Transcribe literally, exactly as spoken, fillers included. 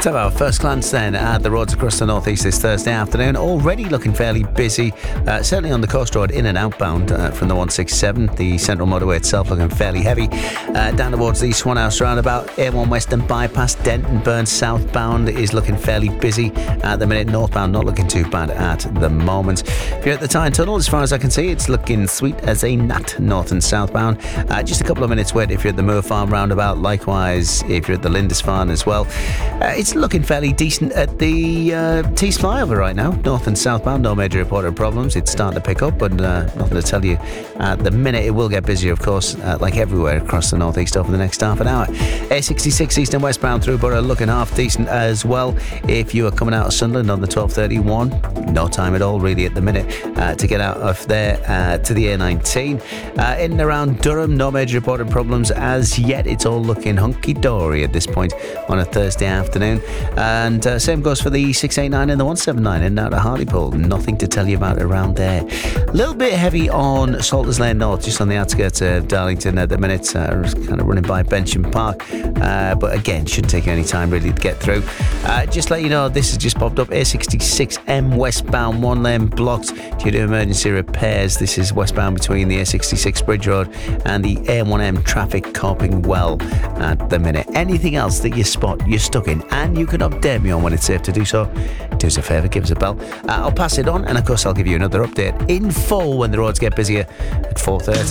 Let's have our first glance then at the roads across the northeast this Thursday afternoon. Already looking fairly busy, uh, certainly on the coast road in and outbound uh, from the one sixty-seven. The central motorway itself looking fairly heavy. Uh, down towards the Swanhouse roundabout, A one Western bypass, Denton Burn southbound is looking fairly busy at the minute. Northbound not looking too bad at the moment. If you're at the Tyne Tunnel, as far as I can see, it's looking sweet as a nut north and southbound. Uh, just a couple of minutes wait if you're at the Moor Farm roundabout. Likewise, if you're at the Lindisfarne as well. Uh, it's looking fairly decent at the uh, Tees flyover right now, north and southbound. No major reported problems. It's starting to pick up, but uh, nothing to tell you at the minute. It will get busier, of course, uh, like everywhere across the northeast over the next half an hour. A sixty-six east and westbound through Borough looking half decent as well. If you are coming out of Sunderland on the twelve thirty-one, no time at all really at the minute uh, to get out of there uh, to the A nineteen. Uh, in and around Durham, no major reported problems as yet. It's all looking hunky-dory at this point on a Thursday afternoon. And uh, same goes for the six eighty-nine and the one seventy-nine in and out of Hartlepool. Nothing to tell you about around there. A little bit heavy on Salters Lane North, just on the outskirts of Darlington at the minute. Uh, kind of running by Bencham Park. Uh, but again, shouldn't take any time really to get through. Uh, just let you know, this has just popped up. A sixty-six M westbound, one lane blocked due to emergency repairs. This is westbound between the A sixty-six Bridge Road and the A one M traffic coping well at the minute. Anything else that you spot you're stuck in and you can update me on when it's safe to do so, do us a favour, give us a bell. Uh, I'll pass it on, and of course I'll give you another update in full when the roads get busier at four thirty.